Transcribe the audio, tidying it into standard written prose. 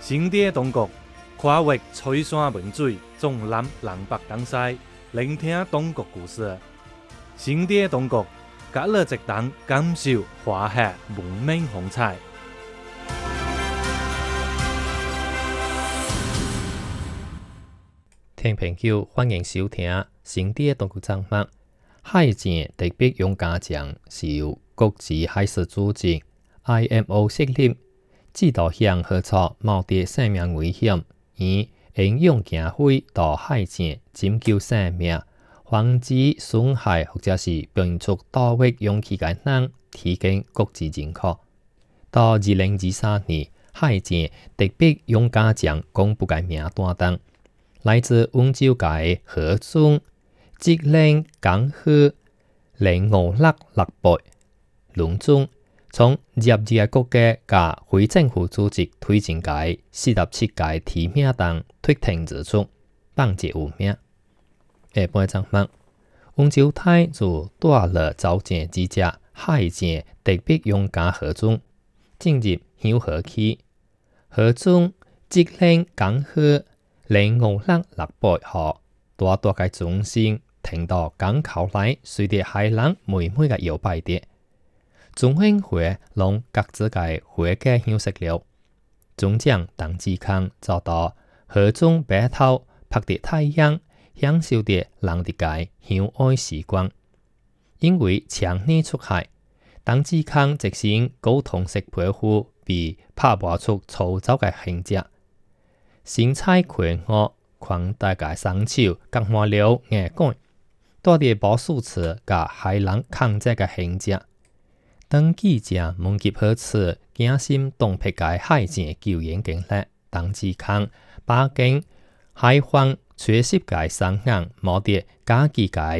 新地中国跨越吹山文水，纵览南北东西，聆听中国故事。新地中国，甲你一同感受华夏文明风采。 听朋友，欢迎收听新地中国节目。海前特别勇敢奖是由国际海事组织 IMO 设立，指导向何处冒着生命危险，以英勇行飞到海前拯救生命，防止损害或者是表现出到位勇气的人提供国际认可。到2023年，海前特别勇敢奖公布的名单中，来自温州界何总、职能江河0566龙总，从业界国家甲非政府组织推荐界47届提名中脱颖而出，榜一有名。下半节目，温州台就带了招正之者海前特别勇敢何总进入香河区，何总职能江河0566号大大嘅掌声停到港口内，随着海人妹妹嘅摇摆着，总庆会拢各自嘅会嘅休息了。总长邓志康走到河中白头，拍着太阳，享受着人哋嘅相愛時光。因為強烈出海，鄧志康即身高筒式皮膚被拍磨出粗糙嘅形狀，身材魁梧，寬大嘅雙手夾滿了眼管，帶着保守詞甲海人抗戰嘅形狀。當記者問及何次驚心動魄嘅海前救援經歷，鄧志康把經海防缺失嘅傷眼，冇得假記嘅